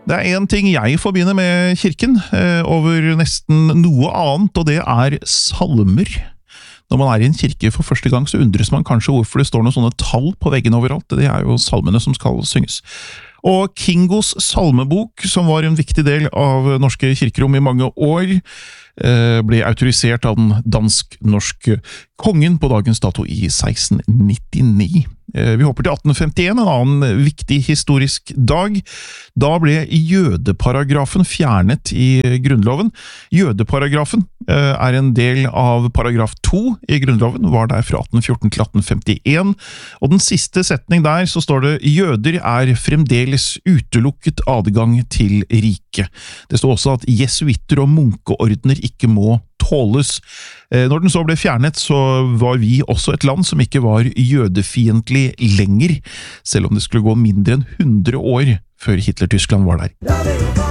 Det en ting jeg forbinder med kirken over nesten noe annet, og det salmer. Når man i en kirke for første gang, så undres man kanskje hvorfor det står noen sånne tall på veggen overalt. Det jo salmene som skal synges. Og Kingos salmebok, som var en viktig del av norske kirkerom i mange år, ble autorisert av den dansk-norske kongen på dagens dato i 1699. Vi hopper til 1851, en annen viktig historisk dag. Da ble jødeparagrafen fjernet i Grunnloven. Jødeparagrafen en del av paragraf 2 i Grunnloven, var der fra 1814 til 1851, og den siste setning der så står det «Jøder fremdeles utelukket adgang til riket». Det står også at jesuitter og munkeordner ikke må tåles. Når den så ble fjernet, så var vi også et land som ikke var jødefiendtlig lenger, selv om det skulle gå mindre enn 100 år før Hitler-Tyskland var der.